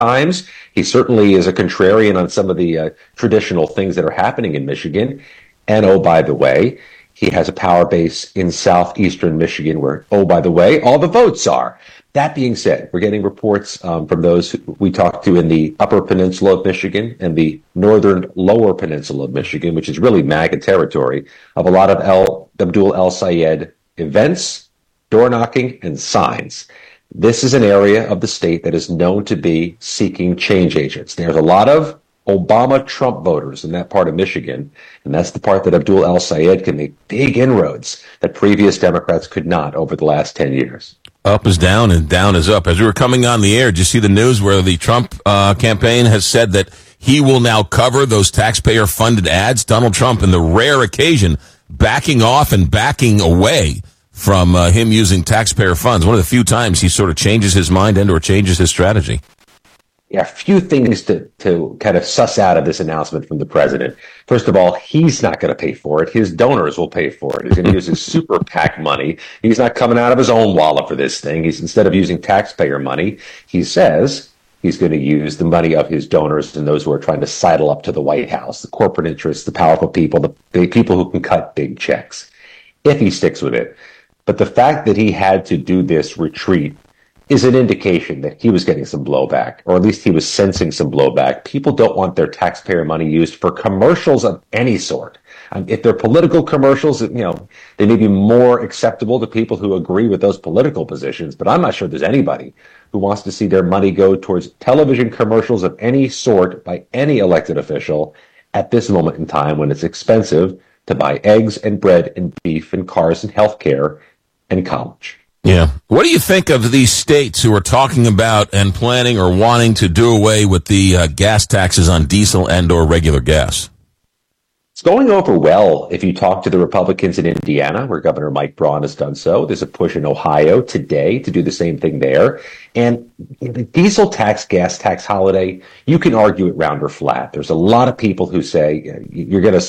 times. He certainly is a contrarian on some of the traditional things that are happening in Michigan. And oh, by the way, he has a power base in southeastern Michigan where, oh, by the way, all the votes are. That being said, we're getting reports from those we talked to in the upper peninsula of Michigan and the northern lower peninsula of Michigan, which is really MAGA territory, of a lot of Abdul El-Sayed events, door knocking, and signs. This is an area of the state that is known to be seeking change agents. There's a lot of Obama-Trump voters in that part of Michigan, and that's the part that Abdul El-Sayed can make big inroads that previous Democrats could not over the last 10 years. Up is down and down is up. As we were coming on the air, did you see the news where the Trump campaign has said that he will now cover those taxpayer-funded ads? Donald Trump, in the rare occasion, backing off and backing away from him using taxpayer funds. One of the few times he sort of changes his mind and or changes his strategy. Yeah, a few things to kind of suss out of this announcement from the president. First of all, he's not going to pay for it. His donors will pay for it. He's going to use his super PAC money. He's not coming out of his own wallet for this thing. Instead of using taxpayer money, he says he's going to use the money of his donors and those who are trying to sidle up to the White House, the corporate interests, the powerful people, the people who can cut big checks, if he sticks with it. But the fact that he had to do this retreat is an indication that he was getting some blowback, or at least he was sensing some blowback. People don't want their taxpayer money used for commercials of any sort. If they're political commercials, they may be more acceptable to people who agree with those political positions, but I'm not sure there's anybody who wants to see their money go towards television commercials of any sort by any elected official at this moment in time when it's expensive to buy eggs and bread and beef and cars and health care and college. Yeah. What do you think of these states who are talking about and planning or wanting to do away with the gas taxes on diesel and or regular gas? It's going over well if you talk to the Republicans in Indiana, where Governor Mike Braun has done so. There's a push in Ohio today to do the same thing there. And the diesel tax, gas tax holiday, you can argue it round or flat. There's a lot of people who say you're going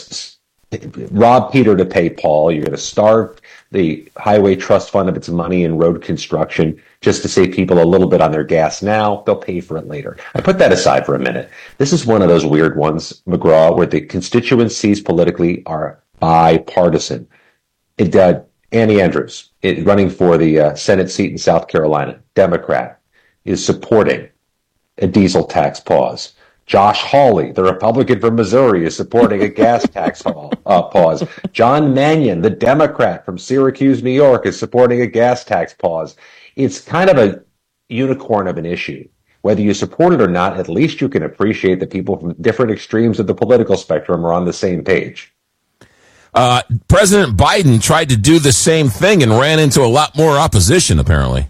to rob Peter to pay Paul. You're going to starve the Highway Trust Fund of its money in road construction just to save people a little bit on their gas now. They'll pay for it later. I put that aside for a minute. This is one of those weird ones, McGraw, where the constituencies politically are bipartisan. Annie Andrews, running for the Senate seat in South Carolina, Democrat, is supporting a diesel tax pause. Josh Hawley, the Republican from Missouri, is supporting a gas tax pause. John Mannion, the Democrat from Syracuse, New York, is supporting a gas tax pause. It's kind of a unicorn of an issue. Whether you support it or not, at least you can appreciate that people from different extremes of the political spectrum are on the same page. President Biden tried to do the same thing and ran into a lot more opposition, apparently.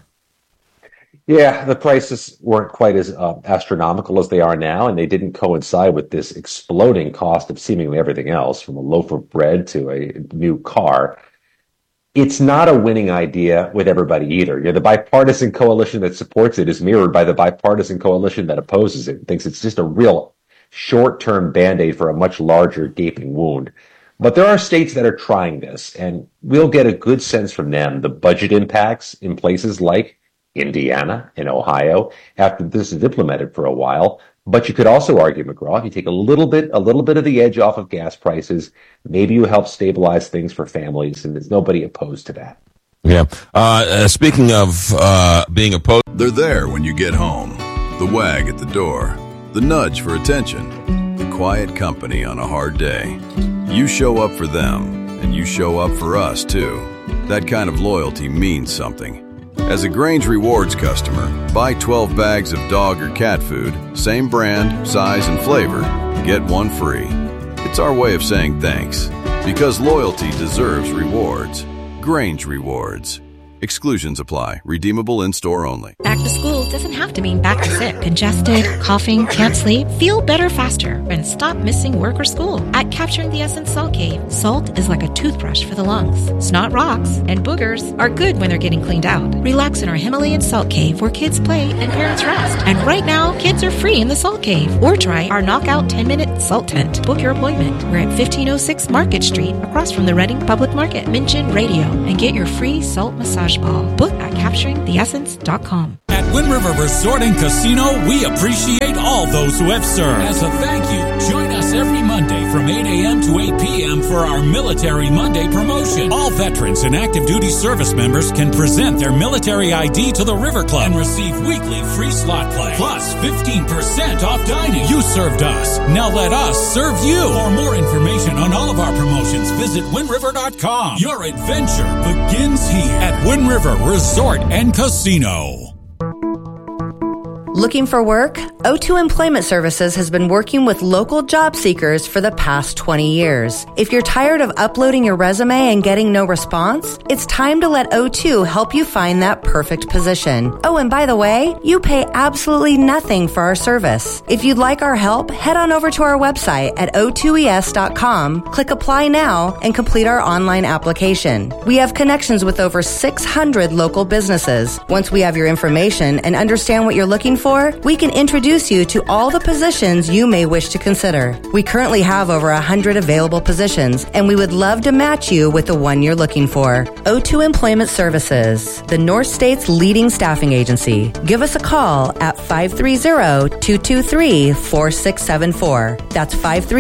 Yeah, the prices weren't quite as astronomical as they are now, and they didn't coincide with this exploding cost of seemingly everything else, from a loaf of bread to a new car. It's not a winning idea with everybody either. The bipartisan coalition that supports it is mirrored by the bipartisan coalition that opposes it, thinks it's just a real short-term Band-Aid for a much larger gaping wound. But there are states that are trying this, and we'll get a good sense from them the budget impacts in places like Indiana and Ohio after this is implemented for a while. But you could also argue, McGraw, if you take a little bit of the edge off of gas prices, maybe you help stabilize things for families, and there's nobody opposed to that. Yeah. Speaking of being opposed, they're there when you get home. The wag at the door, the nudge for attention, the quiet company on a hard day. You show up for them, and you show up for us too. That kind of loyalty means something. As a Grange Rewards customer, buy 12 bags of dog or cat food, same brand, size, and flavor, get one free. It's our way of saying thanks, because loyalty deserves rewards. Grange Rewards. Exclusions apply. Redeemable in-store only. Back to school doesn't have to mean back to sick. Congested, coughing, can't sleep. Feel better faster and stop missing work or school. At Capturing the Essence Salt Cave, salt is like a toothbrush for the lungs. Snot rocks and boogers are good when they're getting cleaned out. Relax in our Himalayan Salt Cave where kids play and parents rest. And right now, kids are free in the Salt Cave. Or try our knockout 10-minute salt tent. Book your appointment. We're at 1506 Market Street, across from the Reading Public Market. Mention radio and get your free salt massage squash ball. Book at CapturingTheEssence.com. At Wind River Resort and Casino, we appreciate all those who have served. As a thank you, join us every Monday from 8 a.m. to 8 p.m. for our Military Monday promotion. All veterans and active duty service members can present their military ID to the River Club and receive weekly free slot play. Plus 15% off dining. You served us. Now let us serve you. For more information on all of our promotions, visit WindRiver.com. Your adventure begins here at Wind River Resort and Casino. Looking for work? O2 Employment Services has been working with local job seekers for the past 20 years. If you're tired of uploading your resume and getting no response, it's time to let O2 help you find that perfect position. Oh, and by the way, you pay absolutely nothing for our service. If you'd like our help, head on over to our website at o2es.com, click Apply Now, and complete our online application. We have connections with over 600 local businesses. Once we have your information and understand what you're looking for, we can introduce you to all the positions you may wish to consider. We currently have over 100 available positions, and we would love to match you with the one you're looking for. O2 Employment Services, the North State's leading staffing agency. Give us a call at 530-223-4674. That's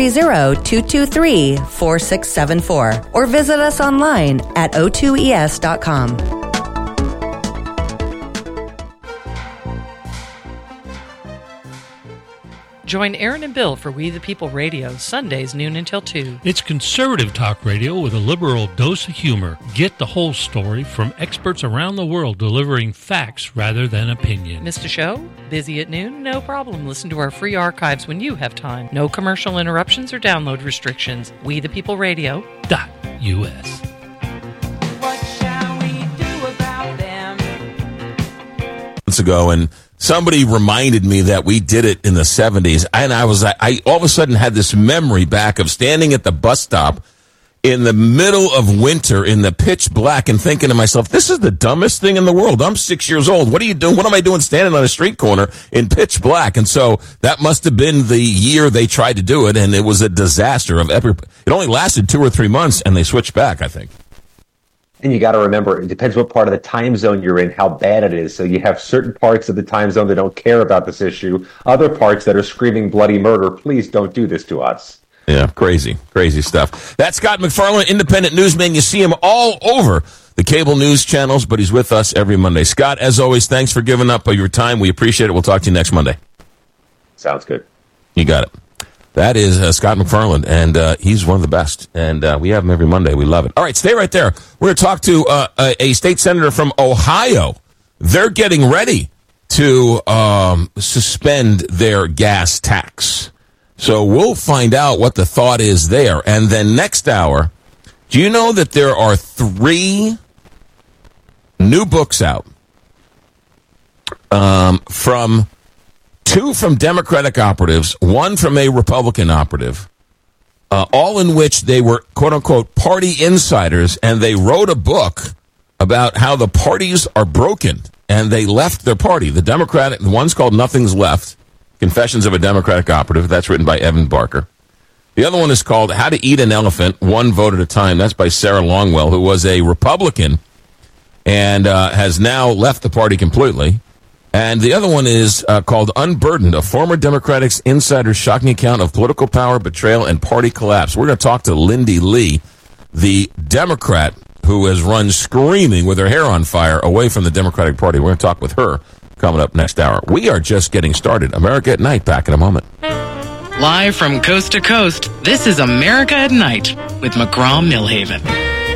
530-223-4674. Or visit us online at o2es.com. Join Aaron and Bill for We the People Radio, Sundays noon until 2. It's conservative talk radio with a liberal dose of humor. Get the whole story from experts around the world delivering facts rather than opinion. Missed a show? Busy at noon? No problem. Listen to our free archives when you have time. No commercial interruptions or download restrictions. We the People Radio.us. What shall we do about them? Months ago, and somebody reminded me that we did it in the 70s, and I all of a sudden had this memory back of standing at the bus stop in the middle of winter in the pitch black and thinking to myself, this is the dumbest thing in the world. I'm 6 years old. What are you doing? What am I doing standing on a street corner in pitch black? And so that must have been the year they tried to do it, and it was a disaster. It only lasted 2 or 3 months, and they switched back, I think. And you got to remember, it depends what part of the time zone you're in, how bad it is. So you have certain parts of the time zone that don't care about this issue, other parts that are screaming bloody murder. Please don't do this to us. Yeah, crazy stuff. That's Scott McFarland, independent newsman. You see him all over the cable news channels, but he's with us every Monday. Scott, as always, thanks for giving up your time. We appreciate it. We'll talk to you next Monday. Sounds good. You got it. That is Scott McFarland, and he's one of the best. And we have him every Monday. We love it. All right, stay right there. We're going to talk to a state senator from Ohio. They're getting ready to suspend their gas tax. So we'll find out what the thought is there. And then next hour, do you know that there are 3 new books out from 2 from Democratic operatives, 1 from a Republican operative, all in which they were, quote-unquote, party insiders, and they wrote a book about how the parties are broken, and they left their party. The one's called Nothing's Left, Confessions of a Democratic Operative. That's written by Evan Barker. The other one is called How to Eat an Elephant, One Vote at a Time. That's by Sarah Longwell, who was a Republican and has now left the party completely. And the other one is called Unburdened, a former Democratic insider's shocking account of political power, betrayal, and party collapse. We're going to talk to Lindy Lee, the Democrat who has run screaming with her hair on fire away from the Democratic Party. We're going to talk with her coming up next hour. We are just getting started. America at Night, back in a moment. Live from coast to coast, this is America at Night with McGraw-Millhaven.